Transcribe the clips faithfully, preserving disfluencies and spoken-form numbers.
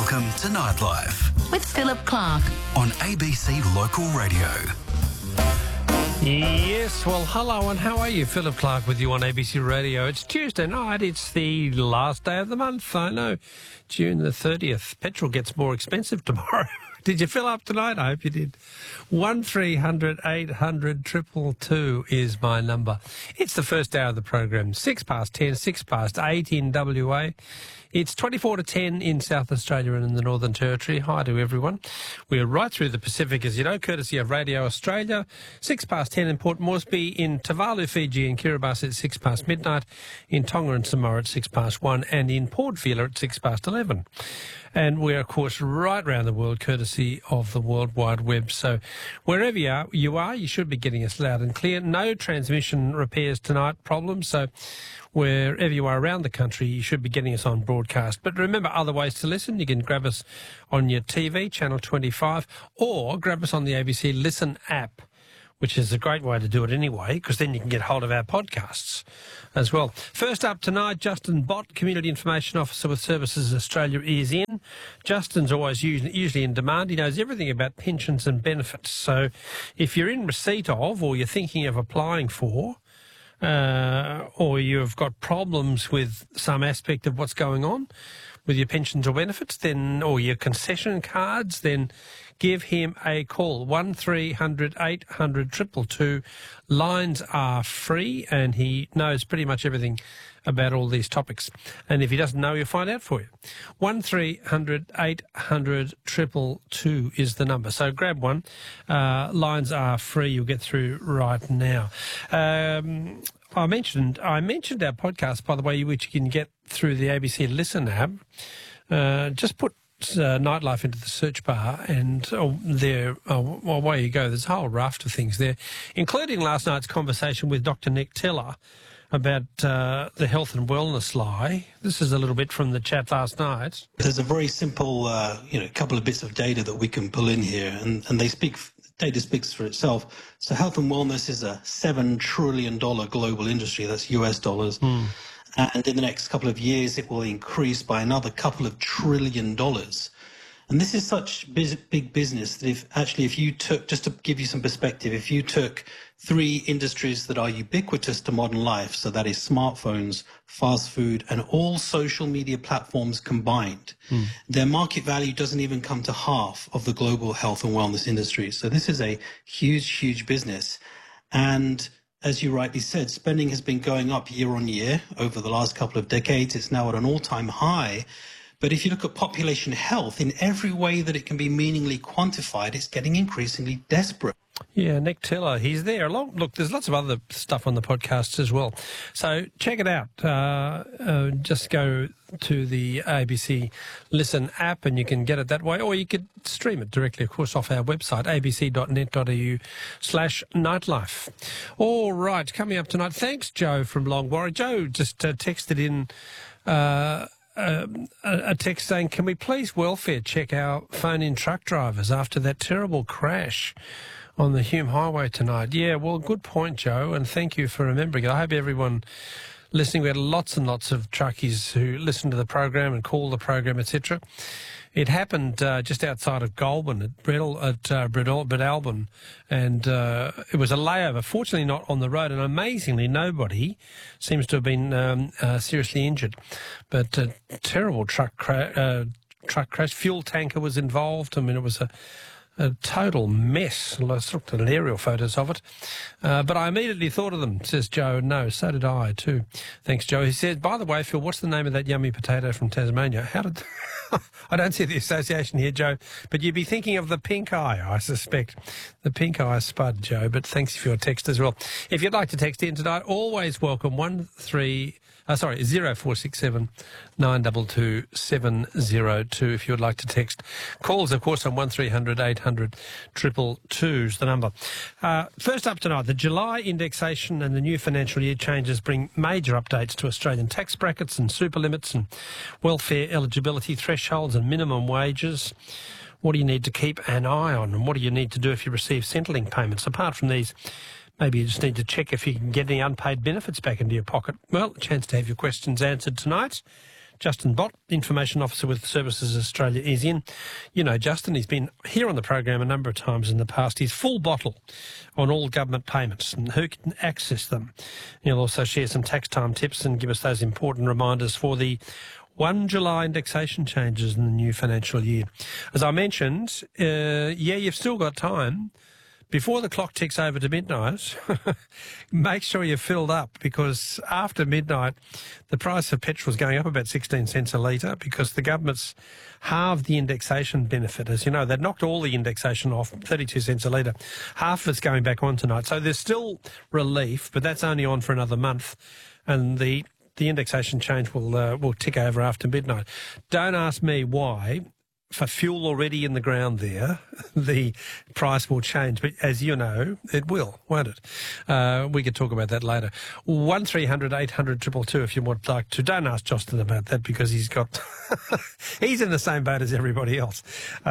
Welcome to Nightlife with Philip Clark on A B C Local Radio. Yes, well, hello and how are you? Philip Clark with you on A B C Radio. It's Tuesday night. It's the last day of the month. I know, June the thirtieth. Petrol gets more expensive tomorrow. Did you fill up tonight? I hope you did. one three hundred eight hundred two two two is my number. It's the first hour of the program. Six past ten, six past eight in W A. It's twenty-four to ten in South Australia and in the Northern Territory. Hi to everyone. We are right through the Pacific, as you know, courtesy of Radio Australia. Six past ten in Port Moresby, in Tuvalu, Fiji, and Kiribati at six past midnight, in Tonga and Samoa at six past one, and in Port Vila at six past eleven. And we're, of course, right around the world, courtesy of the World Wide Web. So wherever you are, you are, you should be getting us loud and clear. No transmission repairs tonight problems. So wherever you are around the country, you should be getting us on broadcast. But remember, other ways to listen. You can grab us on your T V, Channel twenty-five, or grab us on the A B C Listen app, which is a great way to do it anyway, because then you can get hold of our podcasts as well. First up tonight, Justin Bott, Community Information Officer with Services Australia, is in. Justin's always usually, usually in demand. He knows everything about pensions and benefits. So if you're in receipt of, or you're thinking of applying for, uh, or you've got problems with some aspect of what's going on with your pensions or benefits, then, or your concession cards, then give him a call. one three hundred eight hundred two two two. Lines are free, and he knows pretty much everything about all these topics. And if he doesn't know, he'll find out for you. one three hundred eight hundred two two two is the number. So grab one. Uh, lines are free. You'll get through right now. Um, I mentioned I mentioned our podcast, by the way, which you can get through the A B C Listen app. Uh, just put Uh, Nightlife into the search bar, and oh, there, oh, well, away you go. There's a whole raft of things there, including last night's conversation with Doctor Nick Teller about uh, the health and wellness lie. This is a little bit from the chat last night. There's a very simple, uh, you know, couple of bits of data that we can pull in here, and, and they speak. Data speaks for itself. So health and wellness is a seven trillion dollars global industry. That's U S dollars. Mm. And in the next couple of years, it will increase by another couple of trillion dollars. And this is such big business that if actually, if you took, just to give you some perspective, if you took three industries that are ubiquitous to modern life, so that is smartphones, fast food, and all social media platforms combined, mm. their market value doesn't even come to half of the global health and wellness industry. So this is a huge, huge business. And as you rightly said, spending has been going up year on year over the last couple of decades. It's now at an all-time high. But if you look at population health, in every way that it can be meaningfully quantified, it's getting increasingly desperate. Yeah, Nick Teller, he's there. Look, there's lots of other stuff on the podcast as well. So check it out. Uh, uh, just go to the A B C Listen app and you can get it that way, or you could stream it directly, of course, off our website, abc.net.au slash nightlife. All right, coming up tonight, thanks, Joe from Longwarra. Joe just uh, texted in uh, uh, a text saying, can we please welfare check our phone-in truck drivers after that terrible crash on the Hume Highway tonight? Yeah, well, good point, Joe, and thank you for remembering it. I hope everyone listening, we had lots and lots of truckies who listened to the program and called the program, et cetera. It happened uh, just outside of Goulburn at Bredal, at uh, Bredal, Breadalbin, and uh, it was a layover, fortunately not on the road, and amazingly nobody seems to have been um, uh, seriously injured. But a terrible truck, cra- uh, truck crash. Fuel tanker was involved. I mean, it was a A total mess. I looked at aerial photos of it. Uh, but I immediately thought of them, says Joe. No, so did I too. Thanks, Joe. He says, by the way, Phil, what's the name of that yummy potato from Tasmania? How did... I don't see the association here, Joe, but you'd be thinking of the pink eye, I suspect. The pink eye spud, Joe, but thanks for your text as well. If you'd like to text in tonight, always welcome one three... Uh, sorry, zero four six seven nine two two seven zero two if you would like to text. Calls, of course, on one three hundred eight hundred two two two is the number. Uh, first up tonight, the July indexation and the new financial year changes bring major updates to Australian tax brackets and super limits and welfare eligibility thresholds and minimum wages. What do you need to keep an eye on, and what do you need to do if you receive Centrelink payments? Apart from these, maybe you just need to check if you can get any unpaid benefits back into your pocket. Well, a chance to have your questions answered tonight. Justin Bott, Information Officer with Services Australia, is in. You know, Justin, he's been here on the program a number of times in the past. He's full bottle on all government payments and who can access them. He'll also share some tax time tips and give us those important reminders for the First of July indexation changes in the new financial year. As I mentioned, uh, yeah, you've still got time. Before the clock ticks over to midnight, make sure you're filled up, because after midnight, the price of petrol is going up about sixteen cents a litre because the government's halved the indexation benefit. As you know, they've knocked all the indexation off, thirty-two cents a litre. Half of it's going back on tonight. So there's still relief, but that's only on for another month. And the, the indexation change will, uh, will tick over after midnight. Don't ask me why. For fuel already in the ground there, the price will change. But as you know, it will, won't it? Uh, we could talk about that later. one three hundred eight hundred two two two if you would like to. Don't ask Justin about that because he's got... he's in the same boat as everybody else.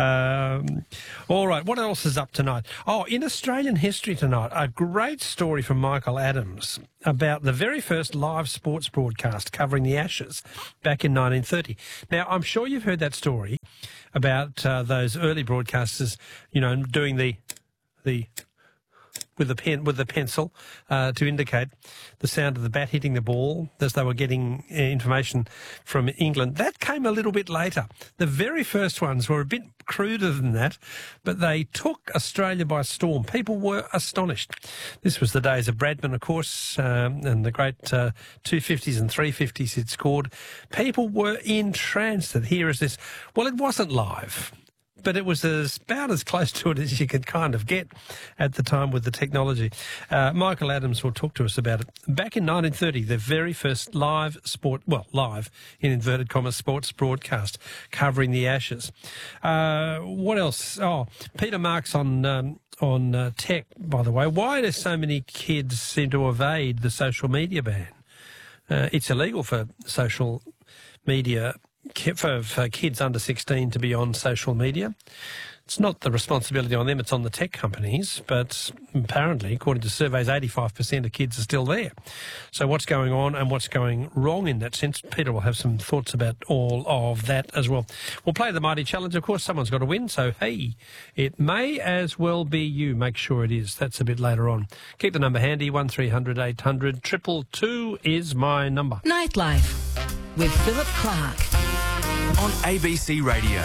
Um, all right, what else is up tonight? Oh, in Australian history tonight, a great story from Michael Adams about the very first live sports broadcast covering the Ashes back in nineteen thirty. Now, I'm sure you've heard that story about uh, those early broadcasters, you know, doing the the with the pen with the pencil uh, to indicate the sound of the bat hitting the ball as they were getting uh, information from England. That came a little bit later. The very first ones were a bit cruder than that, but they took Australia by storm. People were astonished. This was the days of Bradman, of course, um, and the great uh, two fifties and three fifties he'd scored. People were entranced that here is this. Well, it wasn't live, but it was as, about as close to it as you could kind of get at the time with the technology. Uh, Michael Adams will talk to us about it. Back in nineteen thirty, the very first live sport, well, live, in inverted commas, sports broadcast covering the Ashes. Uh, what else? Oh, Peter Marks on um, on uh, tech, by the way. Why do so many kids seem to evade the social media ban? Uh, it's illegal for social media For, for kids under sixteen to be on social media. It's not the responsibility on them, it's on the tech companies, but apparently, according to surveys, eighty-five percent of kids are still there. So what's going on and what's going wrong in that sense? Peter will have some thoughts about all of that as well. We'll play the Mighty Challenge. Of course, someone's got to win, so hey, it may as well be you. Make sure it is. That's a bit later on. Keep the number handy, one three hundred eight hundred two two two is my number. Nightlife with Philip Clark on A B C Radio.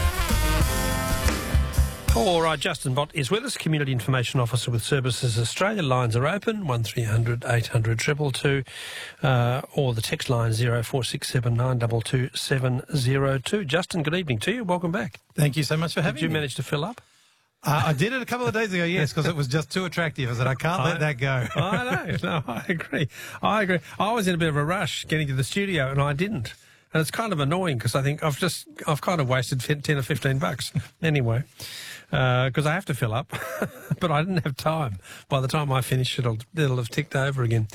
All right, Justin Bott is with us, Community Information Officer with Services Australia. Lines are open, one three hundred eight hundred two two two, uh, or the text line zero four six seven nine two two seven zero two. Justin, good evening to you. Welcome back. Thank you so much for having me. Did you manage to fill up? Uh, I did it a couple of days ago, yes, because it was just too attractive. I said, I can't let I, that go. I know. No, I agree. I agree. I was in a bit of a rush getting to the studio, and I didn't. And it's kind of annoying because I think I've just, I've kind of wasted ten or fifteen bucks anyway, because uh, I have to fill up, but I didn't have time. By the time I finish, it'll, it'll have ticked over again.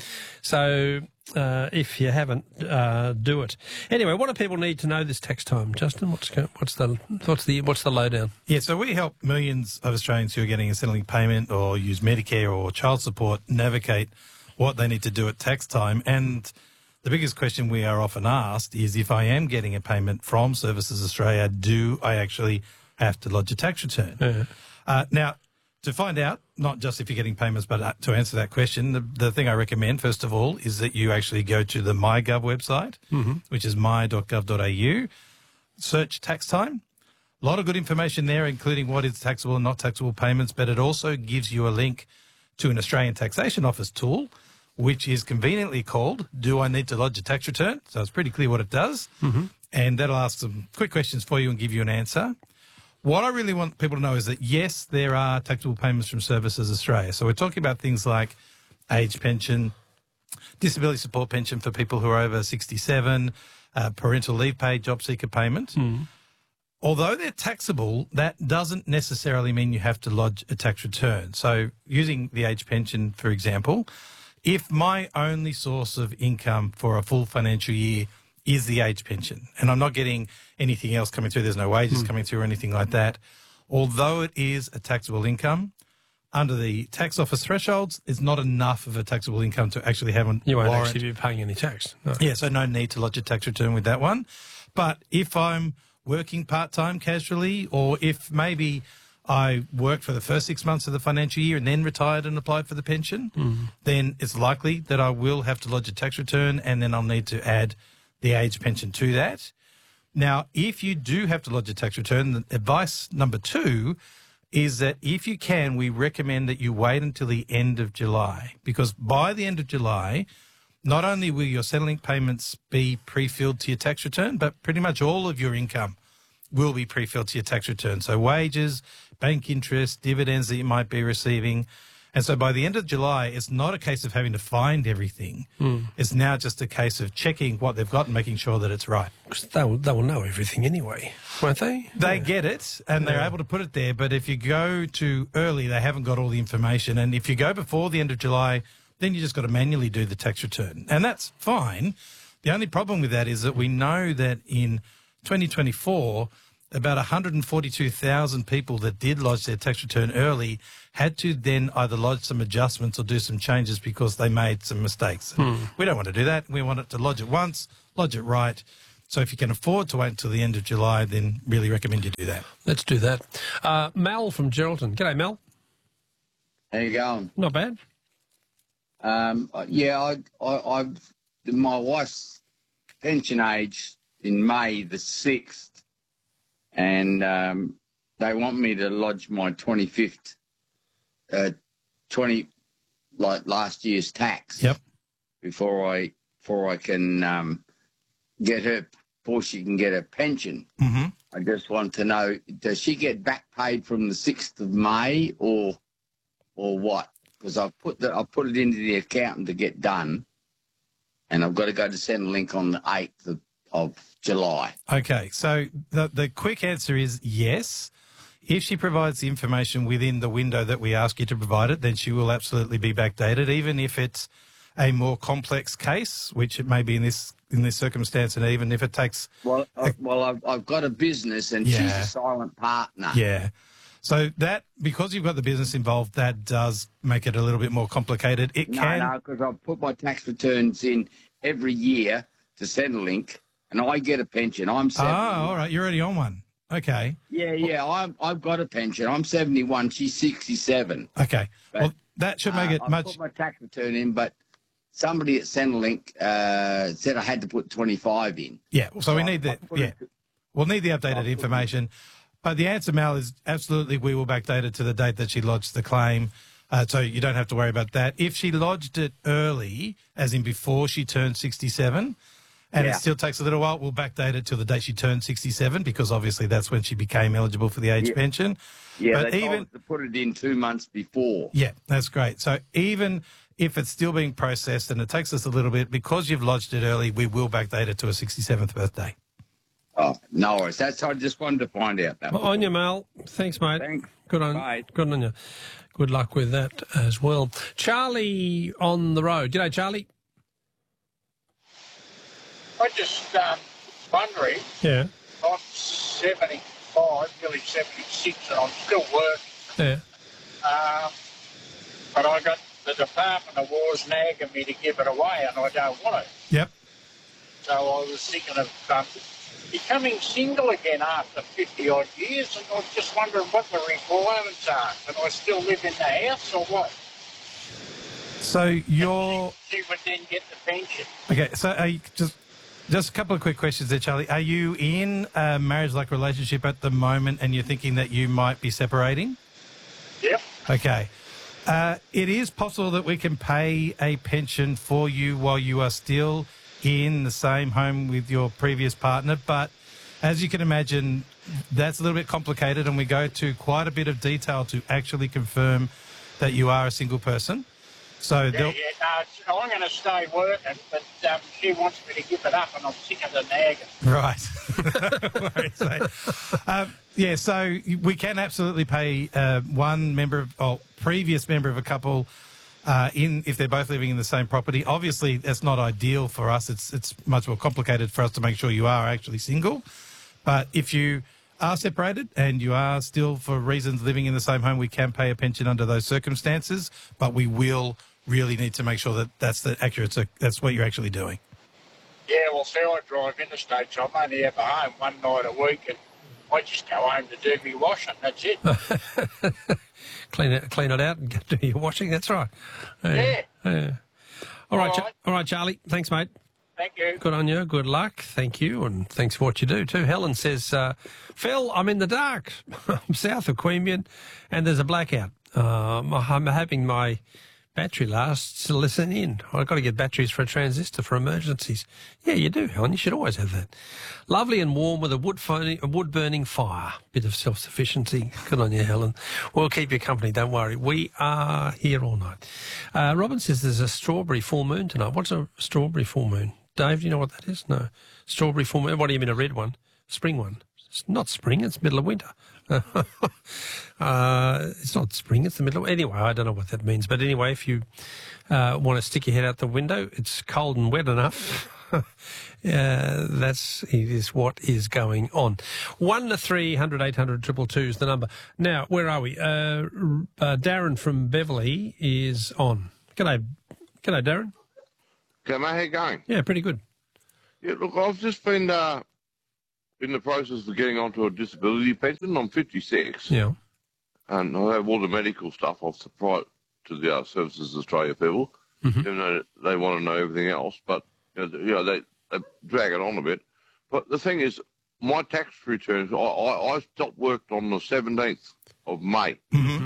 So uh, if you haven't, uh, do it. Anyway, what do people need to know this tax time, Justin? What's, what's the, what's the, what's the lowdown? Yeah, so we help millions of Australians who are getting a settling payment or use Medicare or child support navigate what they need to do at tax time. And the biggest question we are often asked is, if I am getting a payment from Services Australia, do I actually have to lodge a tax return? Uh-huh. Uh, now, to find out, not just if you're getting payments, but uh, to answer that question, the, the thing I recommend, first of all, is that you actually go to the MyGov website, mm-hmm. which is my dot gov dot a u, search tax time. A lot of good information there, including what is taxable and not taxable payments, but it also gives you a link to an Australian Taxation Office tool, which is conveniently called Do I Need to Lodge a Tax Return? So it's pretty clear what it does. Mm-hmm. And that'll ask some quick questions for you and give you an answer. What I really want people to know is that, yes, there are taxable payments from Services Australia. So we're talking about things like age pension, disability support pension for people who are over sixty-seven, uh, parental leave pay, job seeker payment. Mm. Although they're taxable, that doesn't necessarily mean you have to lodge a tax return. So using the age pension, for example, if my only source of income for a full financial year is the age pension, and I'm not getting anything else coming through, there's no wages mm. coming through or anything like that, although it is a taxable income, under the tax office thresholds, it's not enough of a taxable income to actually have a You won't warrant. actually be paying any tax. No. Yeah, so no need to lodge a tax return with that one. But if I'm working part-time casually, or if maybe I worked for the first six months of the financial year and then retired and applied for the pension, mm. then it's likely that I will have to lodge a tax return, and then I'll need to add the age pension to that. Now, if you do have to lodge a tax return, the advice number two is that if you can, we recommend that you wait until the end of July, because by the end of July, not only will your Centrelink payments be pre-filled to your tax return, but pretty much all of your income will be pre-filled to your tax return. So wages, bank interest, dividends that you might be receiving. And so by the end of July, it's not a case of having to find everything. Mm. It's now just a case of checking what they've got and making sure that it's right. Because they will, they will know everything anyway, won't they? They yeah. get it, and they're yeah. able to put it there. But if you go too early, they haven't got all the information. And if you go before the end of July, then you just got to manually do the tax return. And that's fine. The only problem with that is that we know that in twenty twenty-four, about one hundred forty-two thousand people that did lodge their tax return early had to then either lodge some adjustments or do some changes because they made some mistakes. Hmm. We don't want to do that. We want it to lodge it once, lodge it right. So if you can afford to wait until the end of July, then really recommend you do that. Let's do that. Uh, Mel from Geraldton. G'day, Mel. How you going? Not bad. Um, yeah, I, I, I've my wife's pension age in May the sixth, and um, they want me to lodge my twenty-fifth, uh, twenty like last year's tax. Yep. Before I before I can um, get her before she can get her pension. Mm-hmm. I just want to know, does she get back paid from the sixth of May or or what? Because I've put the, I've put it into the accountant to get done, and I've got to go to Centrelink on the eighth of, of July. Okay, so the the quick answer is yes. If she provides the information within the window that we ask you to provide it, then she will absolutely be backdated, even if it's a more complex case, which it may be in this in this circumstance, and even if it takes. Well, I, well, I've, I've got a business, and Yeah. she's a silent partner. Yeah. So that, because you've got the business involved, that does make it a little bit more complicated. It No, can. no, because I've put my tax returns in every year to Centrelink, and I get a pension. I'm seventy. Oh, all right. You're already on one. Okay. Yeah, yeah. I've I've got a pension. I'm seventy-one. She's sixty-seven. Okay. But, well, that should make uh, it I much. put my tax return in, but somebody at Centrelink uh, said I had to put twenty-five in. Yeah. So we I- need I the. put Yeah. it- We'll need the updated I'll put it- information. But the answer, Mal, is absolutely we will backdate it to the date that she lodged the claim. Uh, so you don't have to worry about that. If she lodged it early, as in before she turned sixty-seven, and Yeah. it still takes a little while, we'll backdate it till the date she turned sixty-seven, because obviously that's when she became eligible for the age Yeah. pension. Yeah, But they even told us to put it in two months before. Yeah, that's great. So even if it's still being processed and it takes us a little bit, because you've lodged it early, we will backdate it to a sixty-seventh birthday. Oh, no worries. That's I just wanted to find out that. Well, on you, Mel. Thanks, mate. Thanks. Good on, Bye. good on you. Good luck with that as well. Charlie on the road. G'day, Charlie. I just um, wondering, Yeah. I'm seventy-five, nearly seventy-six, and I'm still working. Yeah. Um, but I got the Department of War's nagging me to give it away, and I don't want it. Yep. So I was thinking of um, becoming single again after fifty odd years, and I was just wondering what the requirements are. Can I still live in the house or what? So you're She would then get the pension. okay. So are you, just just a couple of quick questions there, Charlie. Are you in a marriage-like relationship at the moment, and you're thinking that you might be separating? Yep. Okay. Uh, it is possible that we can pay a pension for you while you are still in the same home with your previous partner, but as you can imagine, that's a little bit complicated, and we go to quite a bit of detail to actually confirm that you are a single person. So Yeah, they'll- yeah, no, I'm going to stay working, but um, she wants me to give it up, and I'm sick of the nagging. Right. No worries, mate. um, yeah, so we can absolutely pay uh, one member of, or previous member of a couple uh, in if they're both living in the same property. Obviously, that's not ideal for us. It's it's much more complicated for us to make sure you are actually single. But if you are separated and you are still, for reasons, living in the same home, we can pay a pension under those circumstances. But we will really need to make sure that that's the accurate. That's what you're actually doing. Yeah, well, see, I drive interstate, so I'm only ever home one night a week, and I just go home to do me washing. That's it. clean it, clean it out and do your washing. That's right. Yeah. yeah. All right, All Cha- right. all right, Charlie. Thanks, mate. Thank you. Good on you. Good luck. Thank you, and thanks for what you do too. Helen says, uh, "Phil, I'm in the dark. I'm south of Queanbeyan, and there's a blackout. Um, I'm hoping my battery lasts to listen in. I've got to get batteries for a transistor for emergencies." Yeah, you do, Helen. You should always have that. Lovely and warm with a wood, phone, a wood burning fire. Bit of self-sufficiency. Good on you, Helen. We'll keep you company, don't worry. We are here all night. Uh, Robin says there's a strawberry full moon tonight. What's a strawberry full moon? Dave, do you know what that is? No. Strawberry full moon. What do you mean, a red one? Spring one. It's not spring, it's middle of winter. uh, it's not spring, it's the middle of... Anyway, I don't know what that means. But anyway, if you uh, want to stick your head out the window, it's cold and wet enough. uh, that's it is what is going on. One to three hundred eight hundred triple two is the number. Now, where are we? Uh, uh, Darren from Beverley is on. G'day, g'day, Darren. Okay, mate, how you going? Yeah, pretty good. Yeah, look, I've just been uh, in the process of getting onto a disability pension. I'm fifty-six. Yeah. And I have all the medical stuff I've supplied to the uh, Services Australia people, Mm-hmm. even though they want to know everything else. But, you know, you know they, they drag it on a bit. But the thing is, my tax returns, I, I, I stopped work on the seventeenth of May. Mm-hmm.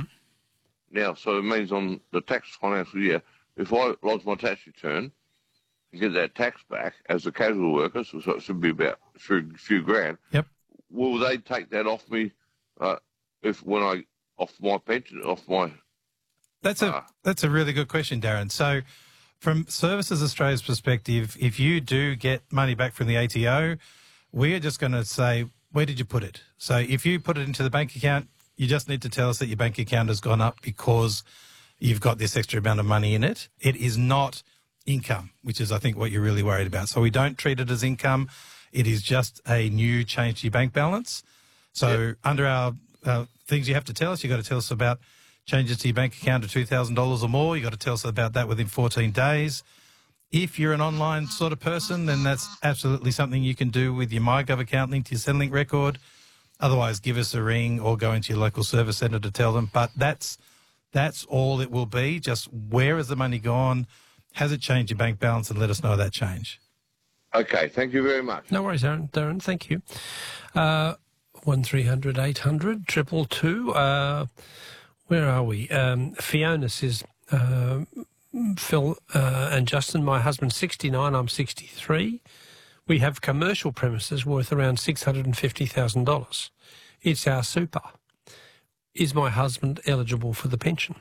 Now, so it means on the tax financial year, if I lodge my tax return, get that tax back as a casual worker, so it should be about a few, few grand. Yep. Will they take that off me uh, if when I off my pension, off my? That's a uh, that's a really good question, Darren. So, from Services Australia's perspective, if you do get money back from the A T O, we are just going to say, where did you put it? So, if you put it into the bank account, you just need to tell us that your bank account has gone up because you've got this extra amount of money in it. It is not income, which is, I think, what you're really worried about. So we don't treat it as income. It is just a new change to your bank balance. So yep. under our uh, things you have to tell us, you've got to tell us about changes to your bank account to two thousand dollars or more. You've got to tell us about that within fourteen days. If you're an online sort of person, then that's absolutely something you can do with your MyGov account linked to your Centrelink record. Otherwise, give us a ring or go into your local service centre to tell them. But that's that's all it will be. Just where has the money gone? Has it changed your bank balance, and let us know that change. Okay, thank you very much. No worries, Darren. Darren, thank you. Uh, one three hundred eight hundred triple two. Uh, where are we? Um, Fiona says, uh, Phil uh, and Justin, my husband's sixty-nine, I'm sixty-three. We have commercial premises worth around six hundred fifty thousand dollars. It's our super. Is my husband eligible for the pension?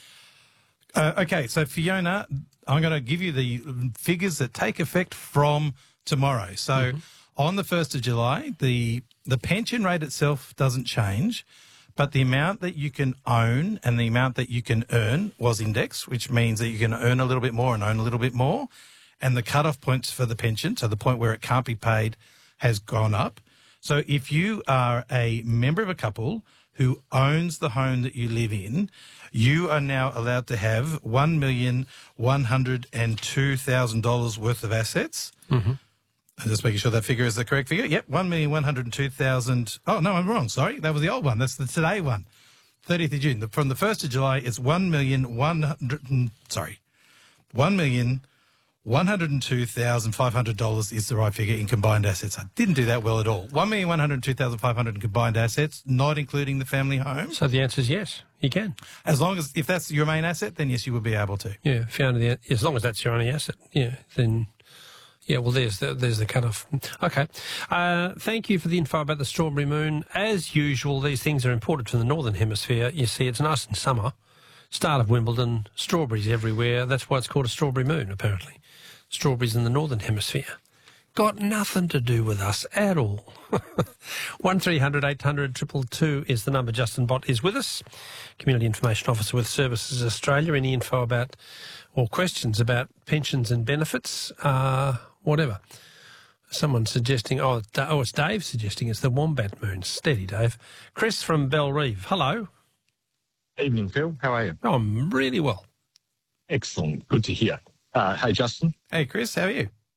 Uh, okay, so Fiona, I'm going to give you the figures that take effect from tomorrow. So mm-hmm. on the first of July, the the pension rate itself doesn't change, but the amount that you can own and the amount that you can earn was indexed, which means that you can earn a little bit more and own a little bit more. And the cut-off points for the pension, so the point where it can't be paid, has gone up. So if you are a member of a couple who owns the home that you live in, you are now allowed to have one million one hundred two thousand dollars worth of assets. Mm-hmm. I'm just making sure that figure is the correct figure. Yep, one million one hundred two thousand dollars. Oh, no, I'm wrong. Sorry, that was the old one. That's the today one. thirtieth of June. From the first of July, it's one million one hundred, sorry, one million one hundred two thousand five hundred dollars is the right figure in combined assets. I didn't do that well at all. one million one hundred two thousand five hundred dollars in combined assets, not including the family home. So the answer is yes, you can. As long as, if that's your main asset, then yes, you would be able to. Yeah, Fiona, the, as long as that's your only asset, yeah, then, yeah, well, there's the, there's the cut-off. Okay. Uh, thank you for the info about the strawberry moon. As usual, these things are imported from the Northern Hemisphere. You see, it's nice in summer. Start of Wimbledon, strawberries everywhere. That's why it's called a strawberry moon, apparently. Strawberries in the Northern Hemisphere. Got nothing to do with us at all. one three hundred eight hundred two two two is the number. Justin Bott is with us, Community Information Officer with Services Australia. Any info about or questions about pensions and benefits, uh, whatever. Someone's suggesting, oh, oh, it's Dave suggesting it's the Wombat Moon. Steady, Dave. Chris from Bellerive. Hello. Evening, Phil. How are you? Oh, I'm really well. Excellent. Good to hear. Uh, hey, Justin. Hey, Chris. How are you?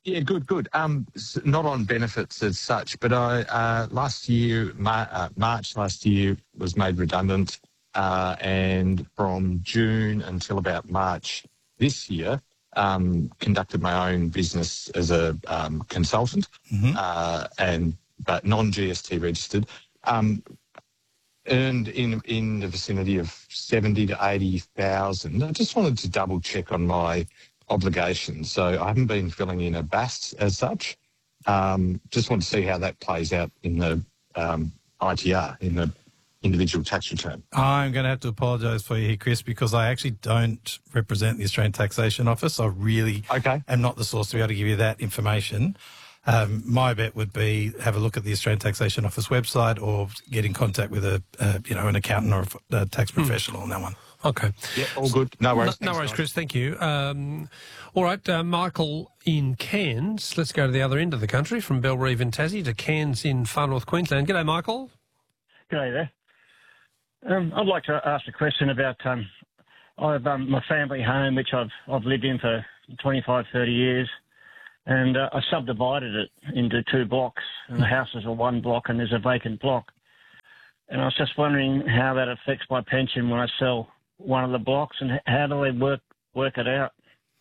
Yeah, good, good. Um, s- not on benefits as such, but I uh, last year, Mar- uh, March last year, was made redundant, uh, and from June until about March this year, um, conducted my own business as a um, consultant, Mhm. uh, and but non-G S T registered. Um, earned in in the vicinity of seventy to eighty thousand. I just wanted to double check on my obligations. So I haven't been filling in a B A S as such. Um, just want to see how that plays out in the um, I T R, in the individual tax return. I'm going to have to apologise for you here, Chris, because I actually don't represent the Australian Taxation Office. I really Okay. am not the source to be able to give you that information. Um, my bet would be have a look at the Australian Taxation Office website or get in contact with a, uh, you know, an accountant or a, a tax professional on that one. Okay. Yeah, all good. No worries. No, no Thanks, worries, guys. Chris. Thank you. Um, all right, uh, Michael in Cairns. Let's go to the other end of the country, from Bellerive in Tassie to Cairns in far north Queensland. G'day, Michael. G'day there. Um, I'd like to ask a question about um, I've um, my family home, which I've I've lived in for twenty-five, thirty years, and uh, I subdivided it into two blocks, and the houses are one block and there's a vacant block. And I was just wondering how that affects my pension when I sell one of the blocks, and how do they work work it out?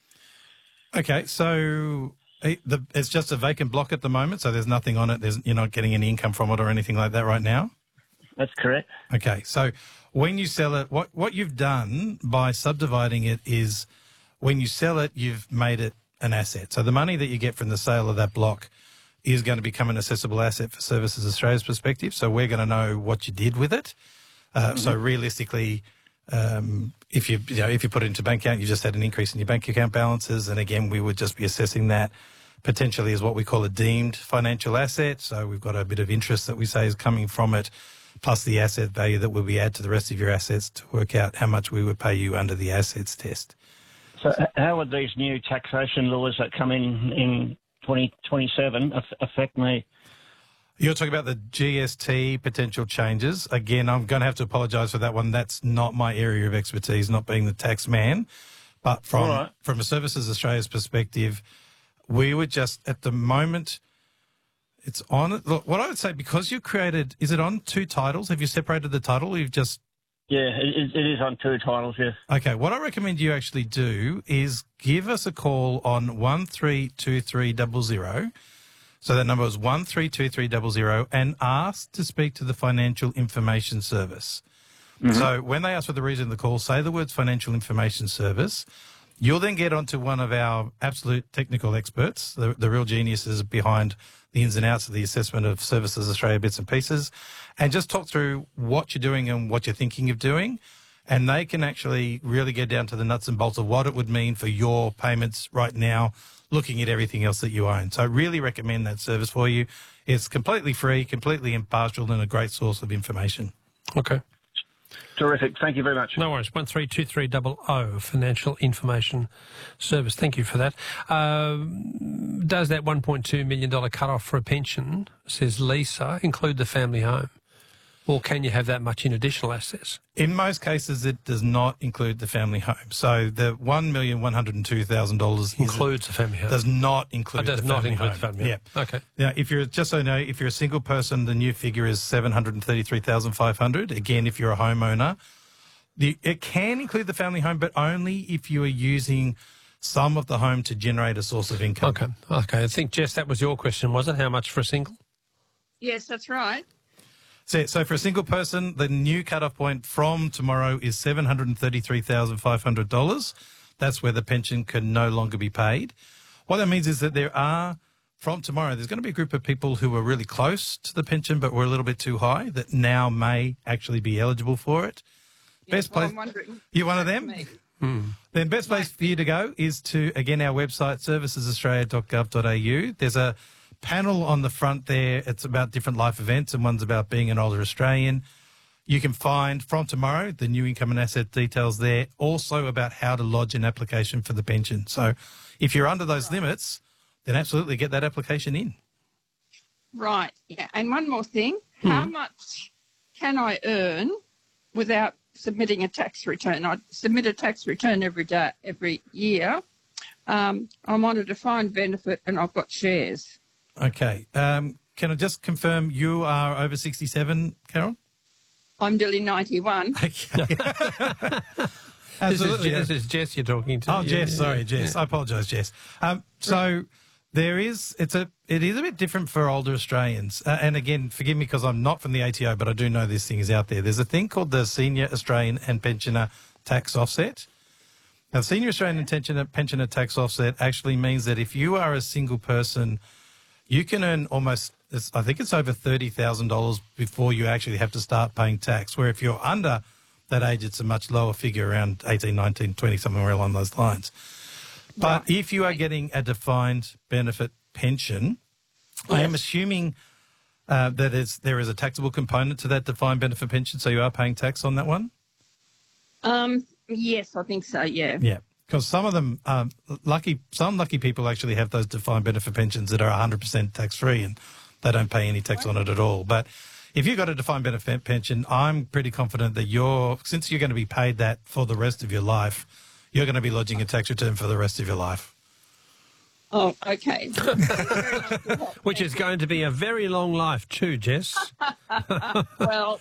Okay, so it- the, it's just a vacant block at the moment, so there's nothing on it. There's, you're not getting any income from it or anything like that right now? That's correct. Okay, so when you sell it, what, what you've done by subdividing it is when you sell it, you've made it an asset. So the money that you get from the sale of that block is going to become an accessible asset for Services Australia's perspective. So we're going to know what you did with it. Uh, Mm-hmm. So realistically, um, if you, you know, if you put it into bank account, you just had an increase in your bank account balances. And again, we would just be assessing that potentially as what we call a deemed financial asset. So we've got a bit of interest that we say is coming from it, plus the asset value that will be added to the rest of your assets to work out how much we would pay you under the assets test. So h- how would these new taxation laws that come in in twenty twenty-seven aff- affect me? You're talking about the G S T potential changes. Again, I'm going to have to apologise for that one. That's not my area of expertise, not being the tax man. But from, All right. from a Services Australia's perspective, we would just, at the moment, it's on, look, what I would say, because you created, is it on two titles? Have you separated the title? Or you've just, Yeah, it, it is on two titles, yes. okay, what I recommend you actually do is give us a call on one three two three zero zero. So that number is one three two three zero zero, and ask to speak to the Financial Information Service. So when they ask for the reason of the call, say the words Financial Information Service. You'll then get onto one of our absolute technical experts, the, the real geniuses behind the ins and outs of the assessment of Services Australia bits and pieces, and just talk through what you're doing and what you're thinking of doing. And they can actually really get down to the nuts and bolts of what it would mean for your payments right now, looking at everything else that you own. So I really recommend that service for you. It's completely free, completely impartial, and a great source of information. Okay. Terrific. Thank you very much. No worries. One three two three double O Financial Information Service. Thank you for that. Um, does that one point two million dollar cut off for a pension, says Lisa, include the family home, or can you have that much in additional assets? In most cases, it does not include the family home. So the one million one hundred and two thousand dollars Includes the family home. does not include It does the not family include home. the family home. Yeah. Okay. Now, if you're just so you know, if you're a single person, the new figure is seven hundred and thirty-three thousand five hundred. Again, if you're a homeowner, the it can include the family home, but only if you are using some of the home to generate a source of income. Okay. Okay. I think, Jess, that was your question, was it? How much for a single? Yes, that's right. So, so for a single person, the new cut-off point from tomorrow is seven hundred and thirty-three thousand five hundred dollars. That's where the pension can no longer be paid. What that means is that there are, from tomorrow, there's going to be a group of people who are really close to the pension but were a little bit too high that now may actually be eligible for it. Yes, Best well, place. I'm wondering. You're one of them? Me. Then best place for you to go is to, again, our website, services australia dot gov dot a u. There's a panel on the front there. It's about different life events, and one's about being an older Australian. You can find from tomorrow the new income and asset details there, also about how to lodge an application for the pension. So if you're under those limits, then absolutely get that application in. Right. Yeah. And one more thing. How much can I earn without submitting a tax return? I submit a tax return every day, every year, Um, I'm on a defined benefit and I've got shares. Okay. Um, can I just confirm you are over sixty-seven, Carol? I'm nearly ninety-one. Okay. This is, Absolutely. this is Jess you're talking to. Oh, Yeah, Jess. yeah, Sorry, yeah. Jess. I apologise, Jess. Um, so there is, it's a, it is a bit different for older Australians. Uh, and again, forgive me because I'm not from the A T O, but I do know this thing is out there. There's a thing called the Senior Australian and Pensioner Tax Offset. Now, the Senior Australian and Pensioner, Pensioner Tax Offset actually means that if you are a single person, you can earn almost, it's, I think it's over thirty thousand dollars before you actually have to start paying tax, where if you're under that age, it's a much lower figure, around eighteen, nineteen, twenty, somewhere along those lines. But Right. if you are getting a defined benefit pension, I am assuming uh, that it's, there is a taxable component to that defined benefit pension, so you are paying tax on that one? Um, yes, I think so, yeah. Yeah, because some of them, um, lucky, some lucky people actually have those defined benefit pensions that are one hundred percent tax-free and they don't pay any tax on it at all. But if you've got a defined benefit pension, I'm pretty confident that you're, since you're going to be paid that for the rest of your life, you're going to be lodging a tax return for the rest of your life. Oh, okay. Which is going to be a very long life too, Jess. Well,